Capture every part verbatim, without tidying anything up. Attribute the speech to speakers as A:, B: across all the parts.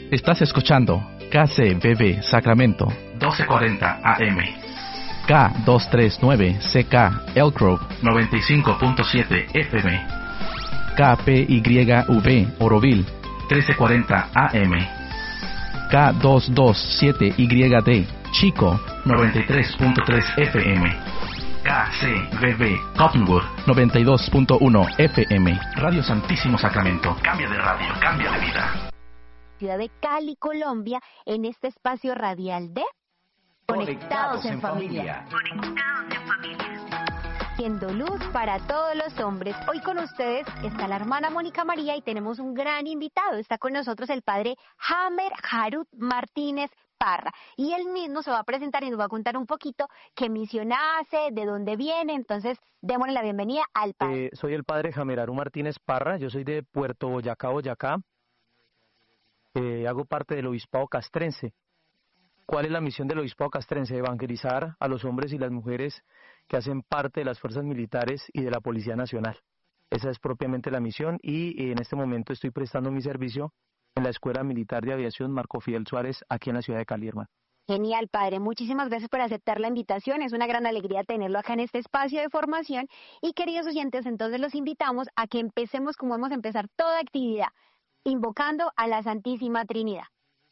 A: Estás escuchando K C B B Sacramento doce cuarenta A M, K doscientos treinta y nueve C K Elk Grove noventa y cinco punto siete F M, K P Y V Oroville trece cuarenta A M, K doscientos veintisiete Y D Chico noventa y tres punto tres F M, K C B B Cottonwood noventa y dos punto uno F M. Radio Santísimo Sacramento. Cambia de radio, cambia de vida.
B: Ciudad de Cali, Colombia, en este espacio radial de
A: Conectados en Familia.
B: Conectados en Familia. Siendo luz para todos los hombres. Hoy con ustedes está la hermana Mónica María y tenemos un gran invitado. Está con nosotros el padre Hamer Harut Martínez Parra. Y él mismo se va a presentar y nos va a contar un poquito qué misión hace, de dónde viene. Entonces, démosle la bienvenida al padre.
C: Eh, soy el padre Hamer Harut Martínez Parra. Yo soy de Puerto Boyacá, Boyacá. Eh, hago parte del obispado castrense. ¿Cuál es la misión del obispado castrense? Evangelizar a los hombres y las mujeres que hacen parte de las fuerzas militares y de la Policía Nacional. Esa es propiamente la misión y en este momento estoy prestando mi servicio en la Escuela Militar de Aviación Marco Fidel Suárez, aquí en la ciudad de Cali, hermano.
B: Genial, padre. Muchísimas gracias por aceptar la invitación. Es una gran alegría tenerlo acá en este espacio de formación. Y queridos oyentes, entonces los invitamos a que empecemos como vamos a empezar toda actividad, invocando a la Santísima Trinidad.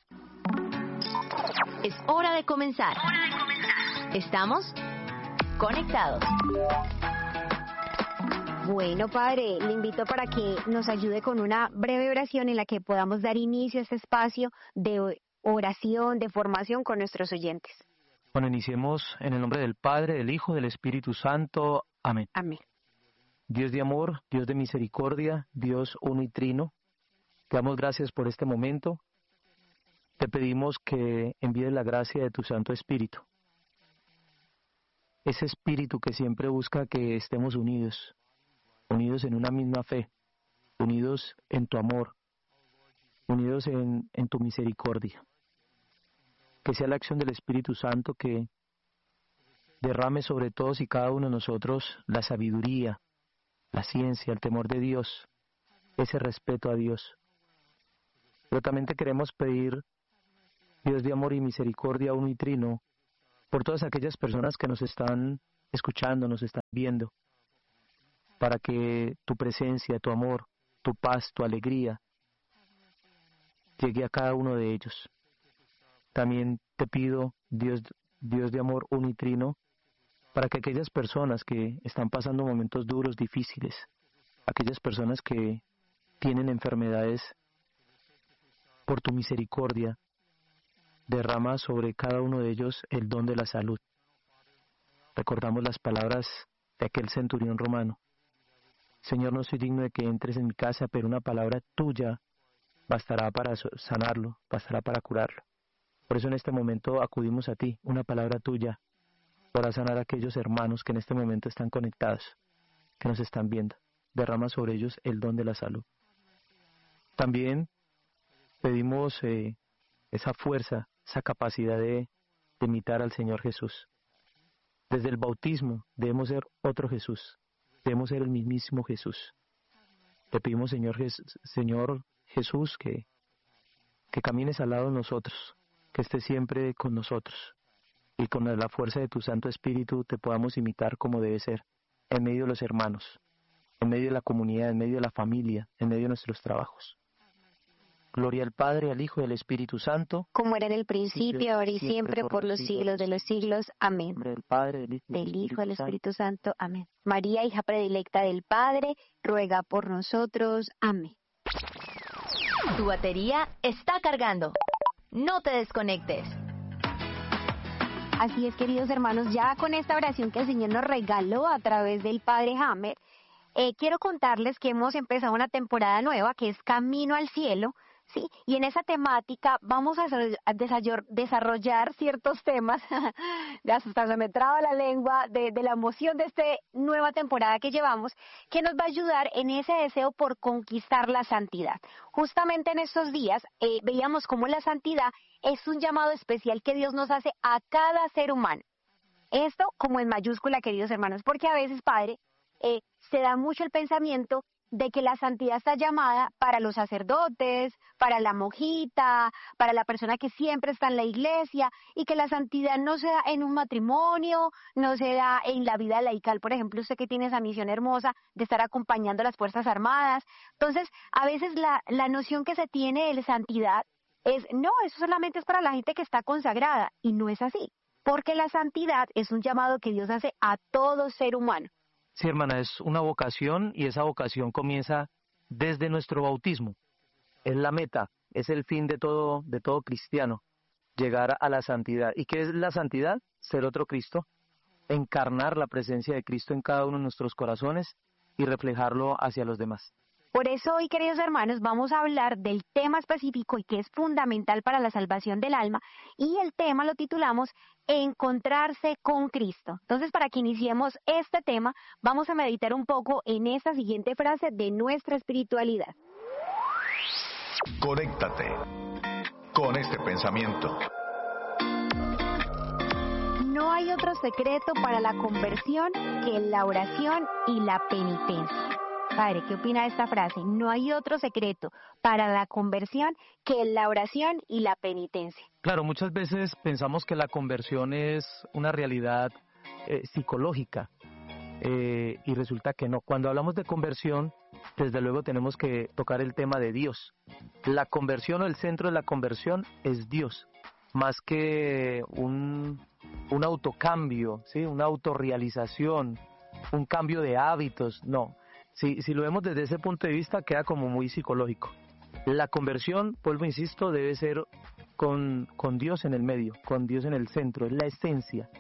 D: Es hora de comenzar. Hora de comenzar. Estamos conectados.
B: Bueno, padre, le invito para que nos ayude con una breve oración en la que podamos dar inicio a este espacio de oración, de formación con nuestros oyentes.
C: Bueno, iniciemos en el nombre del Padre, del Hijo, del Espíritu Santo. Amén.
B: Amén.
C: Dios de amor, Dios de misericordia, Dios uno y trino, te damos gracias por este momento. Te pedimos que envíes la gracia de tu Santo Espíritu. Ese Espíritu que siempre busca que estemos unidos, unidos en una misma fe, unidos en tu amor, unidos en, en tu misericordia. Que sea la acción del Espíritu Santo que derrame sobre todos y cada uno de nosotros la sabiduría, la ciencia, el temor de Dios, ese respeto a Dios. Pero también te queremos pedir, Dios de amor y misericordia uno y trino, por todas aquellas personas que nos están escuchando, nos están viendo, para que tu presencia, tu amor, tu paz, tu alegría llegue a cada uno de ellos. También te pido, Dios, Dios de amor uno y trino, para que aquellas personas que están pasando momentos duros, difíciles, aquellas personas que tienen enfermedades, por tu misericordia, derrama sobre cada uno de ellos el don de la salud. Recordamos las palabras de aquel centurión romano. Señor, no soy digno de que entres en mi casa, pero una palabra tuya bastará para sanarlo, bastará para curarlo. Por eso en este momento acudimos a ti, una palabra tuya, para sanar a aquellos hermanos que en este momento están conectados, que nos están viendo. Derrama sobre ellos el don de la salud. También pedimos eh, esa fuerza, esa capacidad de, de imitar al Señor Jesús. Desde el bautismo debemos ser otro Jesús, debemos ser el mismísimo Jesús. Te pedimos, Señor, Jes- Señor Jesús, que, que camines al lado de nosotros, que estés siempre con nosotros y con la fuerza de tu Santo Espíritu te podamos imitar como debe ser, en medio de los hermanos, en medio de la comunidad, en medio de la familia, en medio de nuestros trabajos. Gloria al Padre, al Hijo y al Espíritu Santo.
B: Como era en el principio, ahora y siempre, por los siglos de los siglos. Amén.
C: Del Padre, del Hijo,
B: Del Hijo, del Espíritu Santo. Amén. María, hija predilecta del Padre, ruega por nosotros. Amén.
D: Tu batería está cargando. No te desconectes.
B: Así es, queridos hermanos, ya con esta oración que el Señor nos regaló a través del Padre Hamer, eh, quiero contarles que hemos empezado una temporada nueva que es Camino al Cielo, ¿sí? Y en esa temática vamos a desarrollar ciertos temas, de hasta se me traba la lengua, de, de la emoción de esta nueva temporada que llevamos, que nos va a ayudar en ese deseo por conquistar la santidad. Justamente en estos días eh, veíamos cómo la santidad es un llamado especial que Dios nos hace a cada ser humano. Esto como en mayúscula, queridos hermanos, porque a veces, Padre, eh, se da mucho el pensamiento de que la santidad está llamada para los sacerdotes, para la monjita, para la persona que siempre está en la iglesia, y que la santidad no se da en un matrimonio, no se da en la vida laical, por ejemplo, usted que tiene esa misión hermosa de estar acompañando a las Fuerzas Armadas. Entonces, a veces la, la noción que se tiene de santidad es, no, eso solamente es para la gente que está consagrada, y no es así, porque la santidad es un llamado que Dios hace a todo ser humano.
C: Sí, hermana, es una vocación y esa vocación comienza desde nuestro bautismo. Es la meta, es el fin de todo, de todo cristiano, llegar a la santidad. ¿Y qué es la santidad? Ser otro Cristo, encarnar la presencia de Cristo en cada uno de nuestros corazones y reflejarlo hacia los demás.
B: Por eso hoy, queridos hermanos, vamos a hablar del tema específico y que es fundamental para la salvación del alma, y el tema lo titulamos Encontrarse con Cristo. Entonces, para que iniciemos este tema, vamos a meditar un poco en esta siguiente frase de nuestra espiritualidad.
E: Conéctate con este pensamiento.
B: No hay otro secreto para la conversión que la oración y la penitencia. Padre, ¿qué opina de esta frase? No hay otro secreto para la conversión que la oración y la penitencia.
C: Claro, muchas veces pensamos que la conversión es una realidad eh, psicológica eh, y resulta que no. Cuando hablamos de conversión, desde luego tenemos que tocar el tema de Dios. La conversión o el centro de la conversión es Dios, más que un, un autocambio, ¿sí? Una autorrealización, un cambio de hábitos, no. Si, si lo vemos desde ese punto de vista, queda como muy psicológico. La conversión, vuelvo, insisto, debe ser con, con Dios en el medio, con Dios en el centro, es la esencia.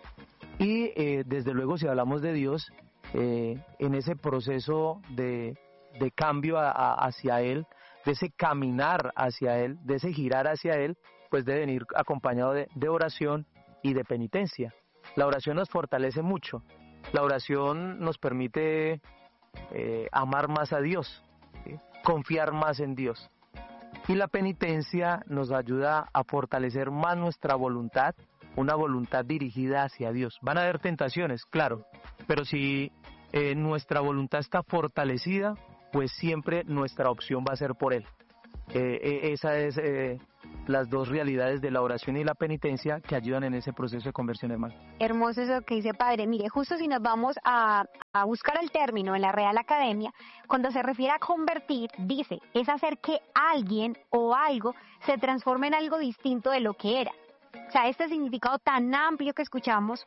C: Y eh, desde luego, si hablamos de Dios, eh, en ese proceso de, de cambio a, a, hacia Él, de ese caminar hacia Él, de ese girar hacia Él, pues debe venir acompañado de, de oración y de penitencia. La oración nos fortalece mucho. La oración nos permite Eh, amar más a Dios, ¿sí? Confiar más en Dios. Y la penitencia nos ayuda a fortalecer más nuestra voluntad, una voluntad dirigida hacia Dios. Van a haber tentaciones, claro, pero si eh, nuestra voluntad está fortalecida, pues siempre nuestra opción va a ser por Él. Eh, eh, esa es eh, las dos realidades de la oración y la penitencia que ayudan en ese proceso de conversión, hermano.
B: Hermoso eso que dice Padre. Mire, justo si nos vamos a, a buscar el término en la Real Academia, cuando se refiere a convertir, dice, es hacer que alguien o algo se transforme en algo distinto de lo que era. O sea, este significado tan amplio que escuchamos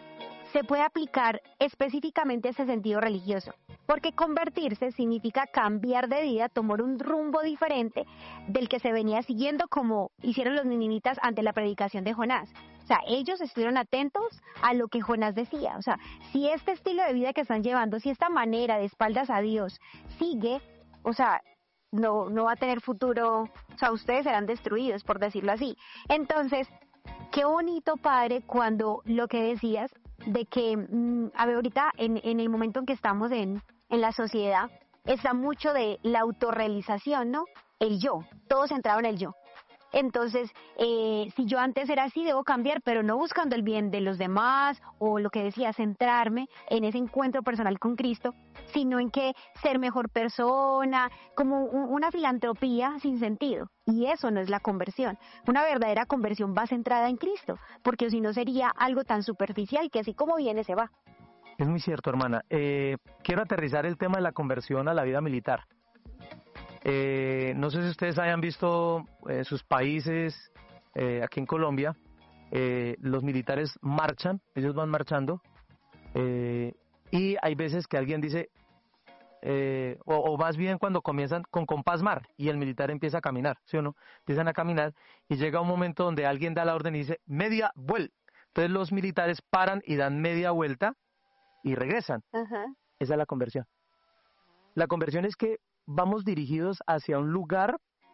B: se puede aplicar específicamente a ese sentido religioso, porque convertirse significa cambiar de vida, tomar un rumbo diferente del que se venía siguiendo, como hicieron los ninivitas ante la predicación de Jonás. O sea, ellos estuvieron atentos a lo que Jonás decía. O sea, si este estilo de vida que están llevando, si esta manera de espaldas a Dios sigue, o sea, no, no va a tener futuro, o sea, ustedes serán destruidos, por decirlo así. Entonces, qué bonito, Padre, cuando lo que decías de que, mmm, a ver, ahorita en, en el momento en que estamos en, en la sociedad, está mucho de la autorrealización, ¿no? El yo, todo centrado en el yo. Entonces, eh, si yo antes era así, debo cambiar, pero no buscando el bien de los demás, o lo que decía, centrarme en ese encuentro personal con Cristo, sino en que ser mejor persona, como un, una filantropía sin sentido. Y eso no es la conversión. Una verdadera conversión va centrada en Cristo, porque si no sería algo tan superficial que así como viene se va.
C: Es muy cierto, hermana. Eh, quiero aterrizar el tema de la conversión a la vida militar. Eh, no sé si ustedes hayan visto eh, sus países, eh, aquí en Colombia, eh, los militares marchan, ellos van marchando, eh, y hay veces que alguien dice, eh, o, o más bien cuando comienzan con compás mar, y el militar empieza a caminar, ¿sí o no? Empiezan a caminar, y llega un momento donde alguien da la orden y dice, media vuelta. Entonces los militares paran y dan media vuelta, y regresan. Uh-huh. Esa es la conversión. La conversión es que vamos dirigidos hacia un lugar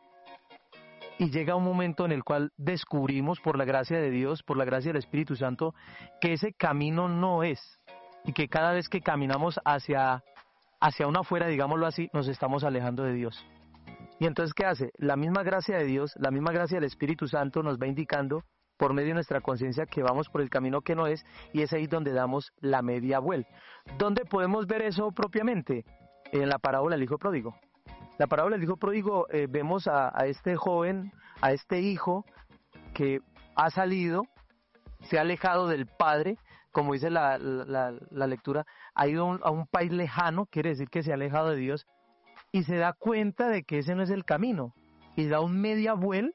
C: y llega un momento en el cual descubrimos, por la gracia de Dios, por la gracia del Espíritu Santo, que ese camino no es, y que cada vez que caminamos hacia, hacia una afuera, digámoslo así, nos estamos alejando de Dios. Y entonces, ¿qué hace? La misma gracia de Dios, la misma gracia del Espíritu Santo nos va indicando por medio de nuestra conciencia que vamos por el camino que no es, y es ahí donde damos la media vuelta. ¿Dónde podemos ver eso propiamente? en la parábola del hijo pródigo. La parábola del hijo pródigo eh, vemos a, a este joven, a este hijo que ha salido, se ha alejado del padre, como dice la, la, la lectura, ha ido a un, a un país lejano, quiere decir que se ha alejado de Dios, y se da cuenta de que ese no es el camino, y da un media vuelta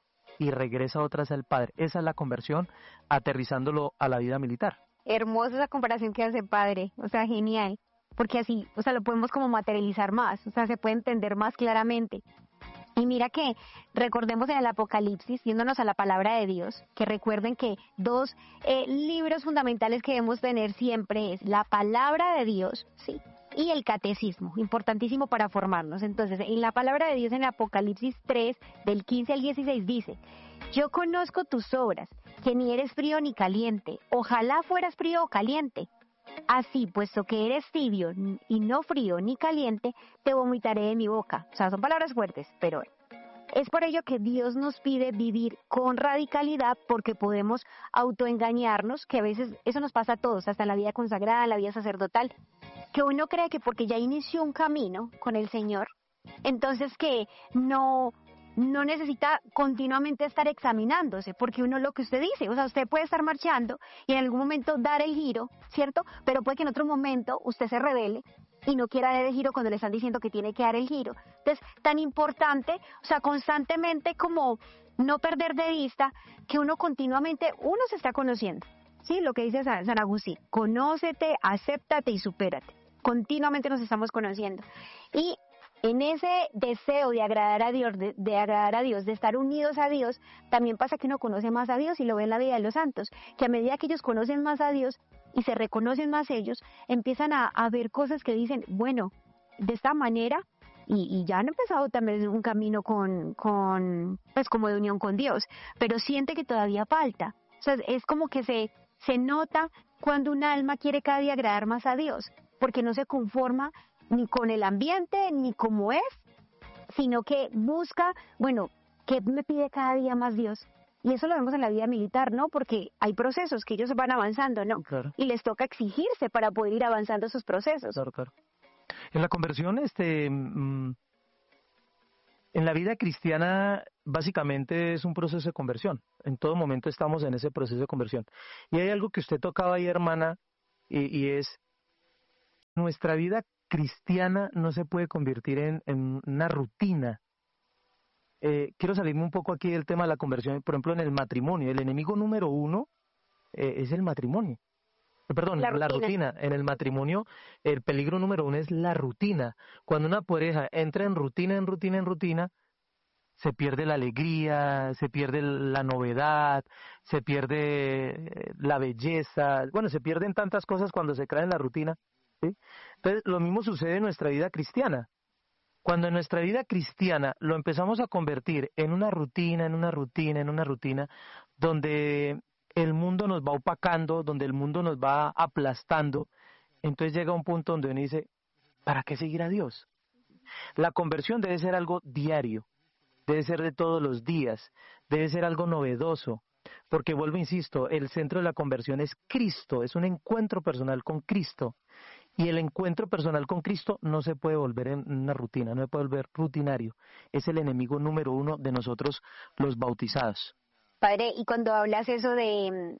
C: y regresa otra vez al padre. Esa es la conversión, aterrizándolo a la vida militar.
B: Hermosa esa comparación que hace padre, o sea, genial, porque así, o sea, lo podemos como materializar más, o sea, se puede entender más claramente. Y mira que recordemos en el Apocalipsis, yéndonos a la palabra de Dios, que recuerden que dos eh, libros fundamentales que debemos tener siempre es la palabra de Dios, sí, y el catecismo, importantísimo para formarnos. Entonces, en la palabra de Dios en Apocalipsis tres, del quince al dieciséis dice: yo conozco tus obras, que ni eres frío ni caliente, ojalá fueras frío o caliente. Así, puesto que eres tibio y no frío ni caliente, te vomitaré de mi boca. O sea, son palabras fuertes, pero es por ello que Dios nos pide vivir con radicalidad, porque podemos autoengañarnos, que a veces eso nos pasa a todos, hasta en la vida consagrada, en la vida sacerdotal, que uno cree que porque ya inició un camino con el Señor, entonces que no... no necesita continuamente estar examinándose, porque uno lo que usted dice, o sea, usted puede estar marchando y en algún momento dar el giro, ¿cierto? Pero puede que en otro momento usted se revele y no quiera dar el giro cuando le están diciendo que tiene que dar el giro. Entonces, tan importante, o sea, constantemente como no perder de vista que uno continuamente, uno se está conociendo, ¿sí? Lo que dice San, San Agustín, conócete, acéptate y supérate. Continuamente nos estamos conociendo. Y en ese deseo de agradar a Dios, de, de agradar a Dios, de estar unidos a Dios, también pasa que uno conoce más a Dios y lo ve en la vida de los santos, que a medida que ellos conocen más a Dios y se reconocen más ellos, empiezan a, a ver cosas que dicen, bueno, de esta manera, y, y ya han empezado también un camino con, con, pues como de unión con Dios, pero siente que todavía falta. O sea, es como que se, se nota cuando un alma quiere cada día agradar más a Dios, porque no se conforma ni con el ambiente, ni como es, sino que busca, bueno, ¿qué me pide cada día más Dios? Y eso lo vemos en la vida militar, ¿no? Porque hay procesos que ellos van avanzando, ¿no?
C: Claro.
B: Y les toca exigirse para poder ir avanzando esos procesos.
C: Claro, claro. En la conversión, este, mmm, en la vida cristiana, básicamente es un proceso de conversión. En todo momento estamos en ese proceso de conversión. Y hay algo que usted tocaba ahí, hermana, y, y es nuestra vida cristiana no se puede convertir en, en una rutina. Eh, quiero salirme un poco aquí del tema de la conversión, por ejemplo, en el matrimonio. El enemigo número uno eh, es el matrimonio. Eh, perdón, la rutina. la rutina. En el matrimonio, el peligro número uno es la rutina. Cuando una pareja entra en rutina, en rutina, en rutina, se pierde la alegría, se pierde la novedad, se pierde la belleza. Bueno, se pierden tantas cosas cuando se cae en la rutina. ¿Sí? Entonces, lo mismo sucede en nuestra vida cristiana. Cuando en nuestra vida cristiana lo empezamos a convertir en una rutina, en una rutina, en una rutina, donde el mundo nos va opacando, donde el mundo nos va aplastando, entonces llega un punto donde uno dice, ¿para qué seguir a Dios? La conversión debe ser algo diario, debe ser de todos los días, debe ser algo novedoso, porque vuelvo, insisto, el centro de la conversión es Cristo, es un encuentro personal con Cristo. Y el encuentro personal con Cristo no se puede volver en una rutina, no se puede volver rutinario. Es el enemigo número uno de nosotros los bautizados.
B: Padre, y cuando hablas eso de,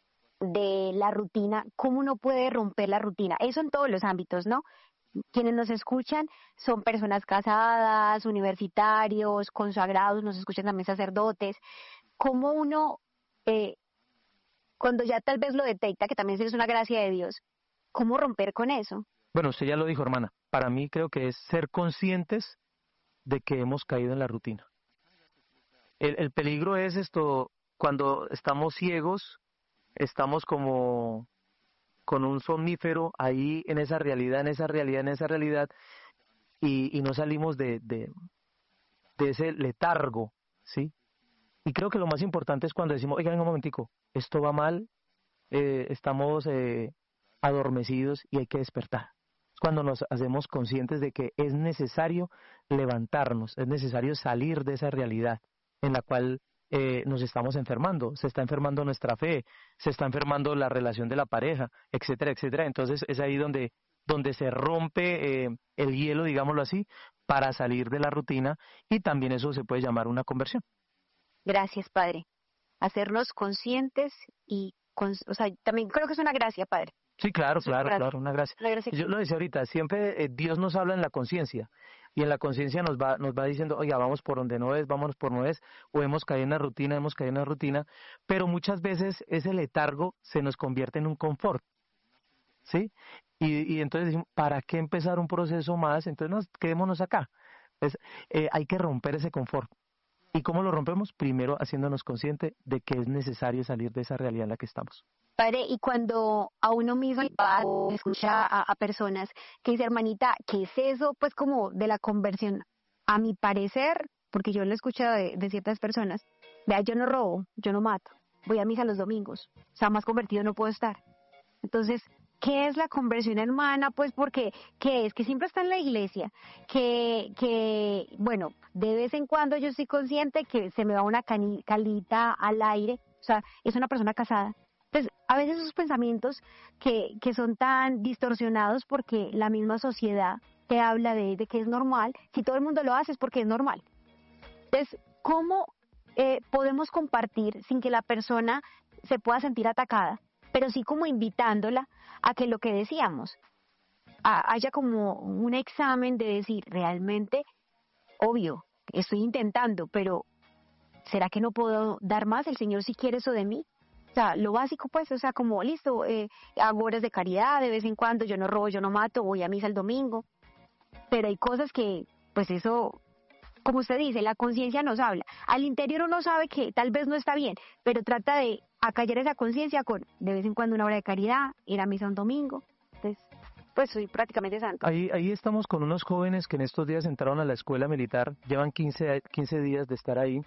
B: de la rutina, ¿cómo uno puede romper la rutina? Eso en todos los ámbitos, ¿no? Quienes nos escuchan son personas casadas, universitarios, consagrados, nos escuchan también sacerdotes. ¿Cómo uno, eh, cuando ya tal vez lo detecta, que también es una gracia de Dios, cómo romper con eso?
C: Bueno, usted ya lo dijo, hermana. Para mí creo que es ser conscientes de que hemos caído en la rutina. El, el peligro es esto, cuando estamos ciegos, estamos como con un somnífero ahí en esa realidad, en esa realidad, en esa realidad, y, y no salimos de, de, de ese letargo, ¿sí? Y creo que lo más importante es cuando decimos, oigan, un momentico, esto va mal, eh, estamos eh, adormecidos y hay que despertar. Es cuando nos hacemos conscientes de que es necesario levantarnos, es necesario salir de esa realidad en la cual eh, nos estamos enfermando, se está enfermando nuestra fe, se está enfermando la relación de la pareja, etcétera, etcétera. Entonces es ahí donde donde se rompe eh, el hielo, digámoslo así, para salir de la rutina, y también eso se puede llamar una conversión.
B: Gracias, Padre. Hacernos conscientes y, con, o sea, también creo que es una gracia, Padre.
C: Sí, claro,
B: Es una
C: claro,
B: gracia.
C: claro, una gracia.
B: Una gracia.
C: Yo lo decía ahorita, siempre eh, Dios nos habla en la conciencia, y en la conciencia nos va nos va diciendo, oiga, vamos por donde no es, vámonos por no es, o hemos caído en la rutina, hemos caído en la rutina, pero muchas veces ese letargo se nos convierte en un confort, ¿sí? Y, y entonces decimos, ¿para qué empezar un proceso más? Entonces nos, quedémonos acá. Es, eh, hay que romper ese confort. ¿Y cómo lo rompemos? Primero haciéndonos consciente de que es necesario salir de esa realidad en la que estamos.
B: Padre, y cuando a uno mismo le pasa o escucha a, a personas que dice, hermanita, ¿qué es eso? Pues como de la conversión. A mi parecer, porque yo lo he escuchado de, de ciertas personas, vea, yo no robo, yo no mato, voy a misa los domingos, o sea, más convertido no puedo estar. Entonces, ¿qué es la conversión, hermana? Pues porque, ¿qué es? Que siempre está en la iglesia, que, que, bueno, de vez en cuando yo estoy consciente que se me va una cani, calita al aire, o sea, es una persona casada. Entonces, a veces esos pensamientos que, que son tan distorsionados porque la misma sociedad te habla de, de que es normal, si todo el mundo lo hace es porque es normal. Entonces, ¿cómo eh, podemos compartir sin que la persona se pueda sentir atacada, pero sí como invitándola a que lo que decíamos, a, haya como un examen de decir, realmente, obvio, estoy intentando, pero ¿será que no puedo dar más? ¿El Señor sí quiere eso de mí? O sea, lo básico pues, o sea, como listo, eh, hago horas de caridad de vez en cuando, yo no robo, yo no mato, voy a misa el domingo, pero hay cosas que, pues eso, como usted dice, la conciencia nos habla. Al interior uno sabe que tal vez no está bien, pero trata de acallar esa conciencia con de vez en cuando una hora de caridad, ir a misa un domingo, entonces, pues soy prácticamente santo.
C: Ahí, ahí estamos con unos jóvenes que en estos días entraron a la escuela militar, llevan quince, quince días de estar ahí,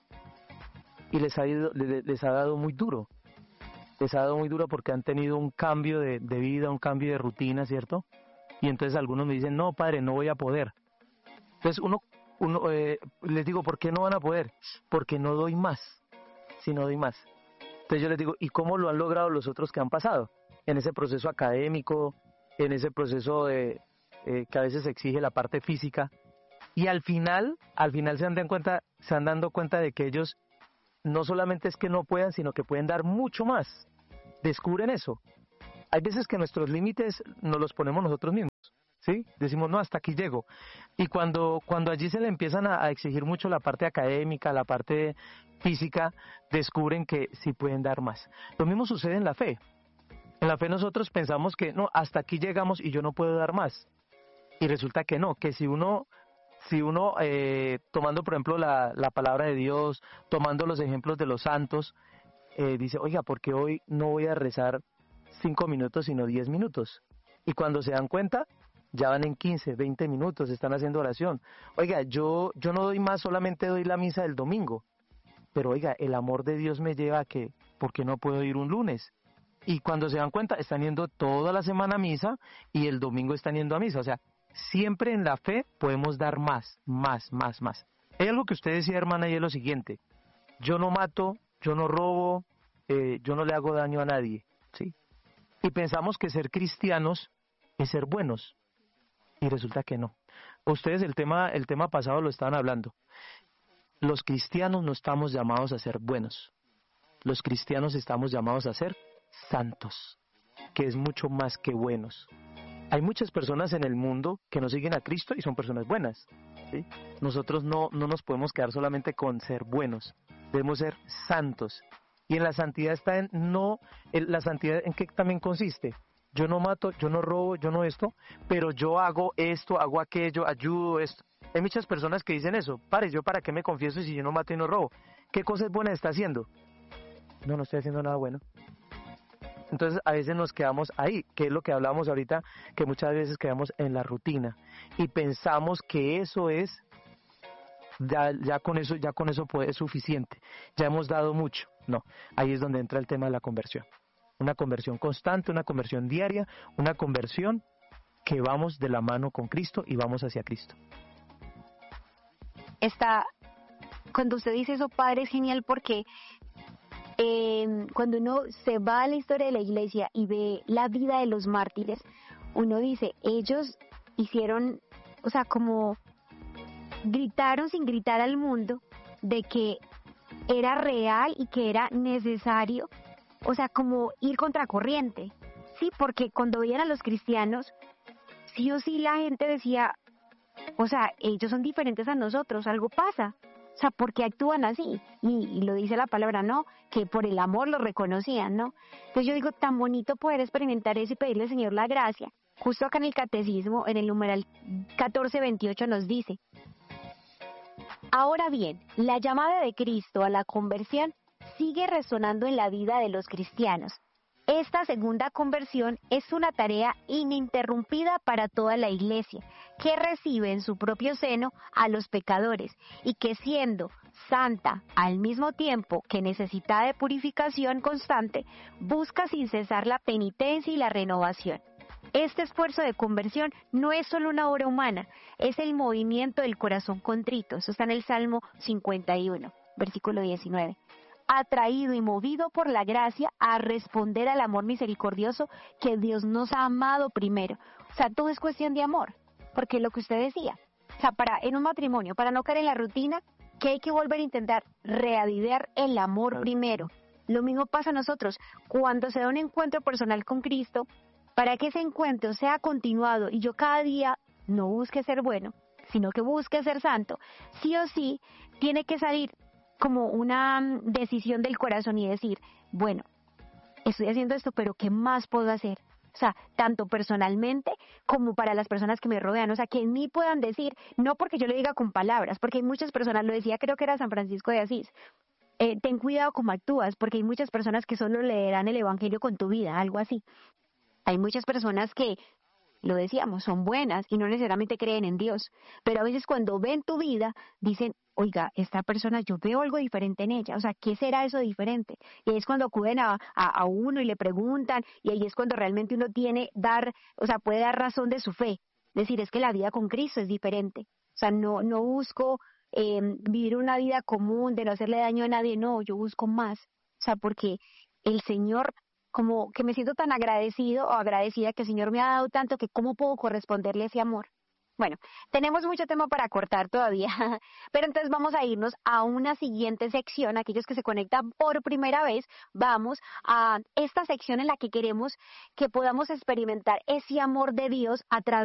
C: y les ha, ido, les, les ha dado muy duro. Les ha dado muy duro porque han tenido un cambio de, de vida, un cambio de rutina, ¿cierto? Y entonces algunos me dicen, no, padre, no voy a poder. Entonces uno, uno eh, les digo, ¿por qué no van a poder? Porque no doy más, si no doy más. Entonces yo les digo, ¿y cómo lo han logrado los otros que han pasado? En ese proceso académico, en ese proceso de, eh, que a veces exige la parte física. Y al final, al final se dan cuenta, se han dando cuenta de que ellos no solamente es que no puedan, sino que pueden dar mucho más. Descubren eso. Hay veces que nuestros límites nos los ponemos nosotros mismos, ¿sí? Decimos, no, hasta aquí llego. Y cuando, cuando allí se le empiezan a, a exigir mucho la parte académica, la parte física, descubren que sí pueden dar más. Lo mismo sucede en la fe. En la fe nosotros pensamos que, no, hasta aquí llegamos y yo no puedo dar más. Y resulta que no, que si uno... Si uno, eh, tomando por ejemplo la, la palabra de Dios, tomando los ejemplos de los santos, eh, dice, oiga, ¿por qué hoy no voy a rezar cinco minutos sino diez minutos? Y cuando se dan cuenta, ya van en quince, veinte minutos, están haciendo oración. Oiga, yo, yo no doy más, solamente doy la misa del domingo. Pero oiga, el amor de Dios me lleva a que, ¿por qué no puedo ir un lunes? Y cuando se dan cuenta, están yendo toda la semana a misa y el domingo están yendo a misa. O sea, siempre en la fe podemos dar más, más, más, más. Hay algo que usted decía, hermana, y es lo siguiente. Yo no mato, yo no robo, eh, yo no le hago daño a nadie, ¿sí? Y pensamos que ser cristianos es ser buenos. Y resulta que no. Ustedes el tema, el tema pasado lo estaban hablando. Los cristianos no estamos llamados a ser buenos. Los cristianos estamos llamados a ser santos, que es mucho más que buenos. Hay muchas personas en el mundo que no siguen a Cristo y son personas buenas, ¿sí? Nosotros no, no nos podemos quedar solamente con ser buenos, debemos ser santos. Y en la santidad está en no, en la santidad en qué también consiste. Yo no mato, yo no robo, yo no esto, pero yo hago esto, hago aquello, ayudo esto. Hay muchas personas que dicen eso, pare, yo para qué me confieso si yo no mato y no robo. ¿Qué cosas buenas está haciendo? No, no estoy haciendo nada bueno. Entonces a veces nos quedamos ahí, que es lo que hablábamos ahorita, que muchas veces quedamos en la rutina y pensamos que eso es, ya, ya con eso, ya con eso puede, es suficiente, ya hemos dado mucho. No, ahí es donde entra el tema de la conversión. Una conversión constante, una conversión diaria, una conversión que vamos de la mano con Cristo y vamos hacia Cristo.
B: Está, cuando usted dice eso, padre, es genial porque Eh, cuando uno se va a la historia de la iglesia y ve la vida de los mártires, uno dice, ellos hicieron, o sea, como gritaron sin gritar al mundo de que era real y que era necesario, o sea, como ir contracorriente, sí, porque cuando veían a los cristianos, sí o sí la gente decía, o sea, ellos son diferentes a nosotros, algo pasa, o sea, ¿por qué actúan así? Y, y lo dice la palabra, ¿no? Que por el amor lo reconocían, ¿no? Entonces yo digo, tan bonito poder experimentar eso y pedirle al Señor la gracia. Justo acá en el Catecismo, en el numeral catorce veintiocho nos dice, ahora bien, la llamada de Cristo a la conversión sigue resonando en la vida de los cristianos. Esta segunda conversión es una tarea ininterrumpida para toda la Iglesia, que recibe en su propio seno a los pecadores y que siendo santa al mismo tiempo que necesitada de purificación constante, busca sin cesar la penitencia y la renovación. Este esfuerzo de conversión no es solo una obra humana, es el movimiento del corazón contrito. Eso está en el Salmo cincuenta y uno, versículo diecinueve. Atraído y movido por la gracia a responder al amor misericordioso que Dios nos ha amado primero. O sea, todo es cuestión de amor, porque lo que usted decía, o sea, para en un matrimonio, para no caer en la rutina, que hay que volver a intentar reavivar el amor primero. Lo mismo pasa a nosotros, cuando se da un encuentro personal con Cristo, para que ese encuentro sea continuado y yo cada día no busque ser bueno, sino que busque ser santo, sí o sí tiene que salir como una decisión del corazón y decir, bueno, estoy haciendo esto, pero ¿qué más puedo hacer? O sea, tanto personalmente como para las personas que me rodean, o sea, que en mí puedan decir, no porque yo le diga con palabras, porque hay muchas personas, lo decía, creo que era San Francisco de Asís, eh, ten cuidado cómo actúas, porque hay muchas personas que solo leerán el evangelio con tu vida, algo así. Hay muchas personas que, lo decíamos, son buenas y no necesariamente creen en Dios, pero a veces cuando ven tu vida, dicen, oiga, esta persona, yo veo algo diferente en ella, o sea, ¿qué será eso diferente? Y ahí es cuando acuden a, a, a uno y le preguntan, y ahí es cuando realmente uno tiene, dar, o sea, puede dar razón de su fe, decir, es que la vida con Cristo es diferente, o sea, no, no busco eh, vivir una vida común, de no hacerle daño a nadie, no, yo busco más, o sea, porque el Señor, como que me siento tan agradecido o agradecida que el Señor me ha dado tanto que cómo puedo corresponderle ese amor. Bueno, tenemos mucho tema para cortar todavía, pero entonces vamos a irnos a una siguiente sección. Aquellos que se conectan por primera vez, vamos a esta sección en la que queremos que podamos experimentar ese amor de Dios a través